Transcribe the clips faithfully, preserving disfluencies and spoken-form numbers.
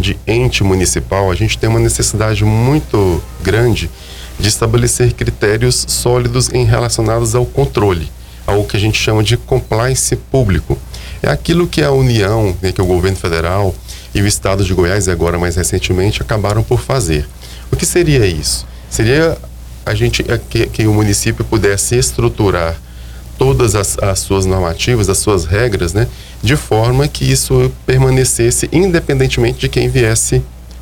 de ente municipal, a gente tem uma necessidade muito grande de estabelecer critérios sólidos em relacionados ao controle, ao que a gente chama de compliance público. É aquilo que a União, né, que o governo federal e o estado de Goiás, e agora mais recentemente, acabaram por fazer. O que seria isso? Seria a gente, que, que o município pudesse estruturar todas as, as suas normativas, as suas regras, né, de forma que isso permanecesse independentemente de quem viesse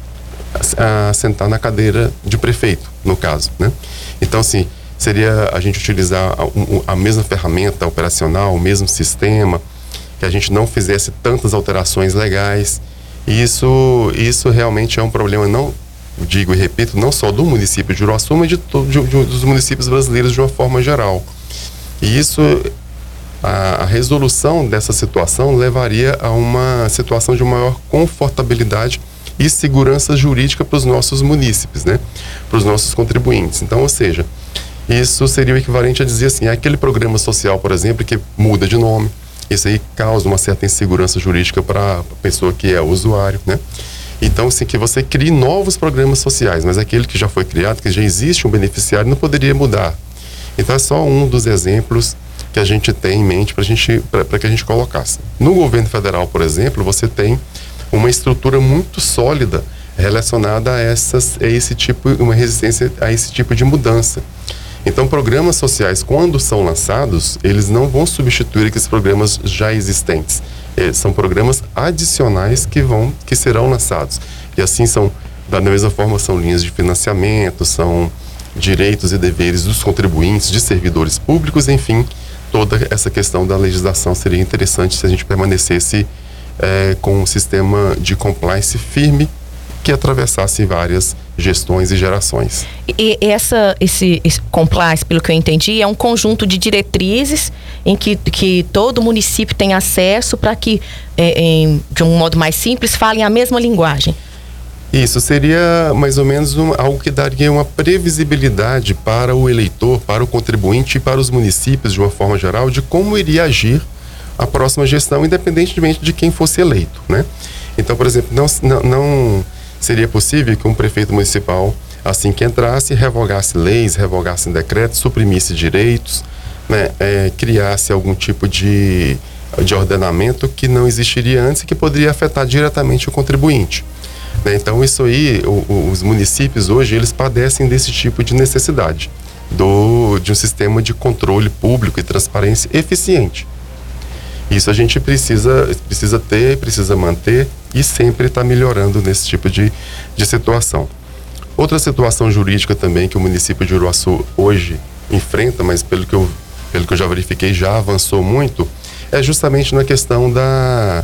a, a sentar na cadeira de prefeito, no caso, né? Então, assim, seria a gente utilizar a, a mesma ferramenta operacional, o mesmo sistema, que a gente não fizesse tantas alterações legais. E isso, isso realmente é um problema, não, digo e repito, não só do município de Juruaçu, mas de, to, de, de, dos municípios brasileiros de uma forma geral. E isso, a, a resolução dessa situação levaria a uma situação de maior confortabilidade e segurança jurídica para os nossos munícipes, né? Para os nossos contribuintes. Então, ou seja, isso seria o equivalente a dizer assim, aquele programa social, por exemplo, que muda de nome, isso aí causa uma certa insegurança jurídica para a pessoa que é o usuário, né? Então, assim, que você crie novos programas sociais, mas aquele que já foi criado, que já existe um beneficiário, não poderia mudar. Então, é só um dos exemplos que a gente tem em mente para gente, para que a gente colocasse. No governo federal, por exemplo, você tem uma estrutura muito sólida relacionada a, essas, a esse tipo, uma resistência a esse tipo de mudança. Então, programas sociais, quando são lançados, eles não vão substituir aqueles programas já existentes. Eles são programas adicionais que vão, que serão lançados. E assim são, da mesma forma, são linhas de financiamento, são direitos e deveres dos contribuintes, de servidores públicos, enfim, toda essa questão da legislação seria interessante se a gente permanecesse é, com um sistema de compliance firme que atravessasse várias gestões e gerações. E essa, esse, esse compliance, pelo que eu entendi, é um conjunto de diretrizes em que, que todo município tem acesso para que, é, em, de um modo mais simples, falem a mesma linguagem. Isso seria mais ou menos um, algo que daria uma previsibilidade para o eleitor, para o contribuinte e para os municípios, de uma forma geral, de como iria agir a próxima gestão, independentemente de quem fosse eleito, né? Então, por exemplo, não, não, não seria possível que um prefeito municipal, assim que entrasse, revogasse leis, revogasse decretos, suprimisse direitos, né, é, criasse algum tipo de, de ordenamento que não existiria antes e que poderia afetar diretamente o contribuinte. Né? Então, isso aí, o, o, os municípios hoje, eles padecem desse tipo de necessidade, do, de um sistema de controle público e transparência eficiente. Isso a gente precisa, precisa ter, precisa manter e sempre está melhorando nesse tipo de, de situação. Outra situação jurídica também que o município de Juruaçu hoje enfrenta, mas pelo que eu, pelo que eu já verifiquei, já avançou muito, é justamente na questão da,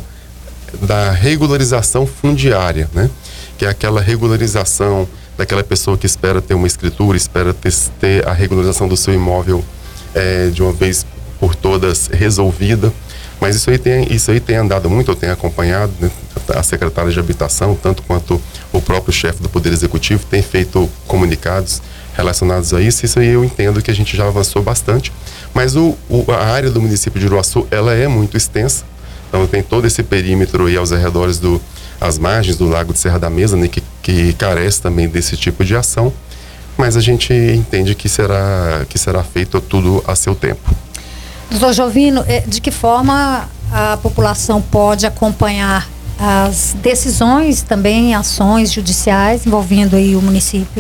da regularização fundiária, né? Que é aquela regularização daquela pessoa que espera ter uma escritura, espera ter, ter a regularização do seu imóvel é, de uma vez por todas resolvida. Mas isso aí tem, isso aí tem andado muito, eu tenho acompanhado, né? A secretária de Habitação, tanto quanto o próprio chefe do Poder Executivo, tem feito comunicados relacionados a isso. Isso aí eu entendo que a gente já avançou bastante, mas o, o, a área do município de Juruaçu, ela é muito extensa, então tem todo esse perímetro aí aos arredores do, as margens do Lago de Serra da Mesa, né? que, que carece também desse tipo de ação, mas a gente entende que será, que será feito tudo a seu tempo. Doutor Jovino, de que forma a população pode acompanhar as decisões, também ações judiciais envolvendo aí o município?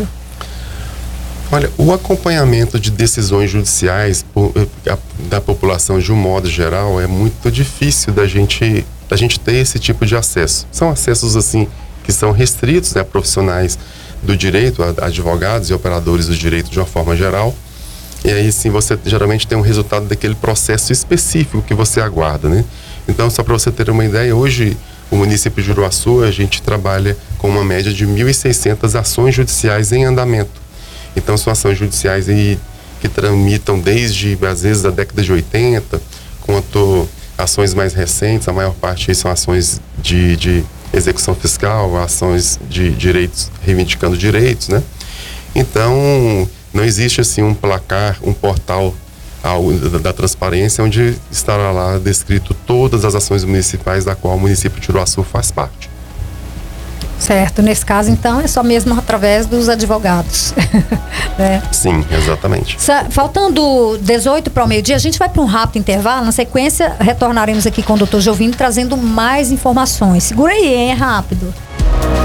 Olha, o acompanhamento de decisões judiciais por, a, da população de um modo geral é muito difícil da gente, da gente ter esse tipo de acesso. São acessos assim que são restritos, né, a profissionais do direito, a, a advogados e operadores do direito de uma forma geral. E aí sim você geralmente tem um resultado daquele processo específico que você aguarda, né? Então, só para você ter uma ideia, hoje o município de Juruaçu, a gente trabalha com uma média de mil e seiscentas ações judiciais em andamento. Então, são ações judiciais aí que tramitam desde, às vezes, da década de oitenta, quanto ações mais recentes, a maior parte aí são ações de, de execução fiscal, ações de direitos, reivindicando direitos, né? Então, não existe assim um placar, um portal ao, da, da transparência onde estará lá descrito todas as ações municipais da qual o município de Juruaçu faz parte. Certo, nesse caso então é só mesmo através dos advogados. Né? Sim, exatamente. Faltando dezoito para o meio-dia, a gente vai para um rápido intervalo. Na sequência, retornaremos aqui com o doutor Jovino trazendo mais informações. Segura aí, hein? É rápido.